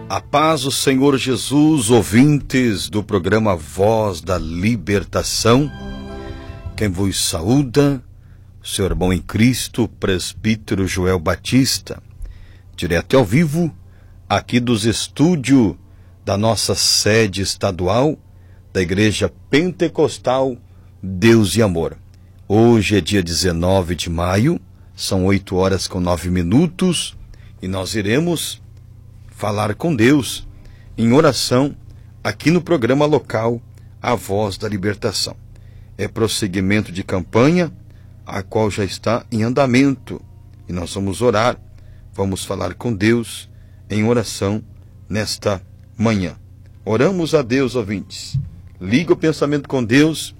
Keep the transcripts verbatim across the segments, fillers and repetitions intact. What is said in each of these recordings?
A paz do Senhor Jesus, ouvintes do programa Voz da Libertação. Quem vos saúda, seu irmão em Cristo, presbítero Joel Batista, direto ao vivo, aqui dos estúdios da nossa sede estadual da Igreja Pentecostal Deus e Amor. Hoje é dia dezenove de maio, são oito horas com nove minutos, e nós iremos falar com Deus em oração aqui no programa local A Voz da Libertação. É prosseguimento de campanha, a qual já está em andamento, e nós vamos orar, vamos falar com Deus em oração nesta manhã. Oramos a Deus, ouvintes. Liga o pensamento com Deus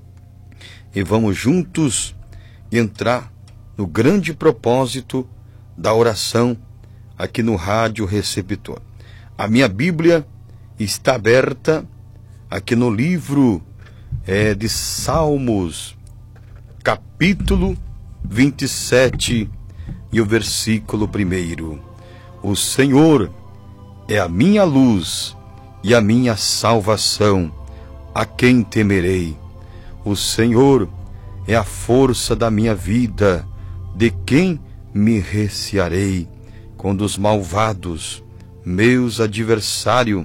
e vamos juntos entrar no grande propósito da oração aqui no rádio receptor. A minha Bíblia está aberta aqui no livro é, de Salmos, capítulo vinte e sete, e o versículo primeiro. O Senhor é a minha luz e a minha salvação, a quem temerei? O Senhor é a força da minha vida, de quem me recearei? Quando os malvados, meus adversários,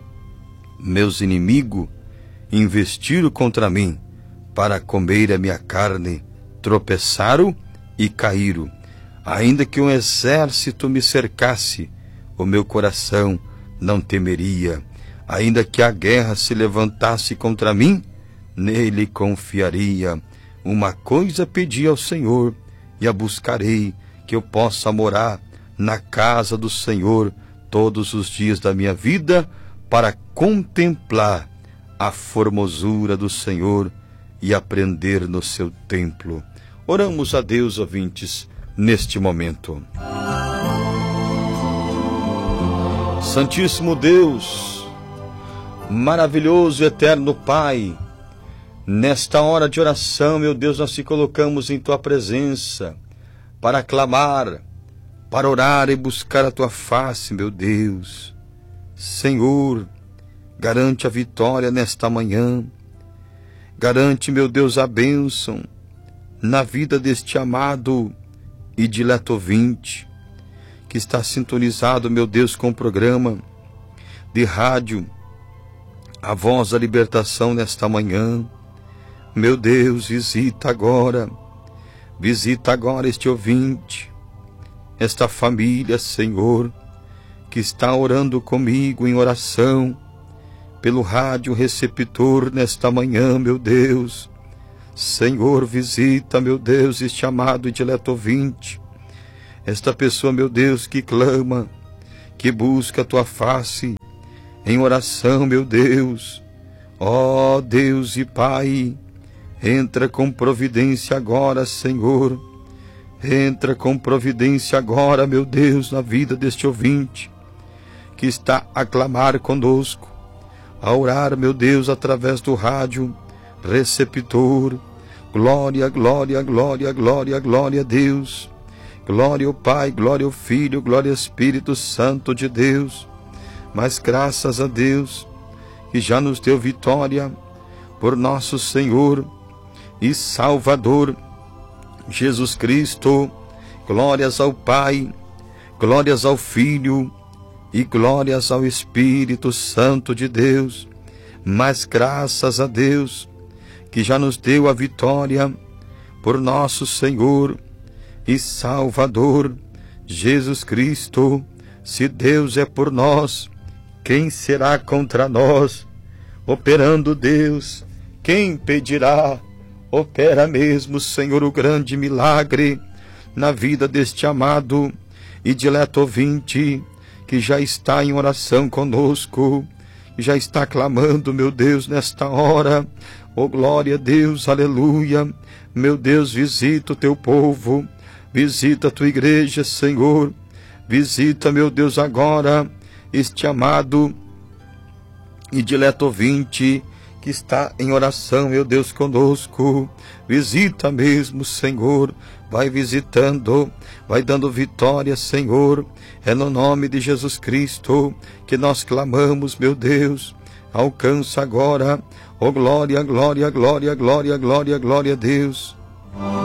meus inimigos, investiram contra mim para comer a minha carne, tropeçaram e caíram. Ainda que um exército me cercasse, o meu coração não temeria. Ainda que a guerra se levantasse contra mim, nele confiaria. Uma coisa pedi ao Senhor, e a buscarei, que eu possa morar na casa do Senhor todos os dias da minha vida, para contemplar a formosura do Senhor e aprender no seu templo. Oramos a Deus, ouvintes, neste momento. Santíssimo Deus, maravilhoso e eterno Pai, nesta hora de oração, meu Deus, nós te colocamos em tua presença para clamar, para orar e buscar a tua face, meu Deus. Senhor, garante a vitória nesta manhã. Garante, meu Deus, a bênção na vida deste amado e dileto ouvinte, que está sintonizado, meu Deus, com o programa de rádio A Voz da Libertação nesta manhã. Meu Deus, visita agora, visita agora este ouvinte, esta família, Senhor, que está orando comigo em oração, pelo rádio receptor nesta manhã, meu Deus. Senhor, visita, meu Deus, este amado e dileto ouvinte, esta pessoa, meu Deus, que clama, que busca a tua face em oração, meu Deus. Ó Deus e Pai, entra com providência agora, Senhor. Entra com providência agora, meu Deus, na vida deste ouvinte, que está a clamar conosco, a orar, meu Deus, através do rádio receptor. Glória, glória, glória, glória, glória a Deus. Glória ao Pai, glória ao Filho, glória ao Espírito Santo de Deus. Mas graças a Deus, que já nos deu vitória por nosso Senhor e Salvador Jesus Cristo. Glórias ao Pai, glórias ao Filho e glórias ao Espírito Santo de Deus. Mas graças a Deus, que já nos deu a vitória por nosso Senhor e Salvador Jesus Cristo. Se Deus é por nós, quem será contra nós? Operando Deus, quem impedirá? Opera mesmo, Senhor, o grande milagre na vida deste amado e dileto ouvinte, que já está em oração conosco, que já está clamando, meu Deus, nesta hora. Oh, glória a Deus, aleluia. Meu Deus, visita o teu povo, visita a tua igreja, Senhor. Visita, meu Deus, agora este amado e dileto ouvinte que está em oração, meu Deus, conosco. Visita mesmo, Senhor, vai visitando, vai dando vitória, Senhor. É no nome de Jesus Cristo que nós clamamos, meu Deus. Alcança agora, oh glória, glória, glória, glória, glória, glória a Deus.